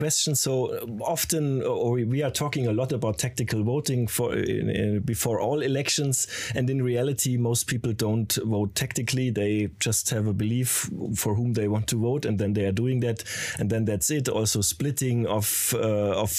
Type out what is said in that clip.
question. So often, or we are talking a lot about tactical voting before all elections, and in reality, most people don't vote tactically. They just have a belief for whom they want to vote, and then they are doing that, and then that's it. Also, splitting of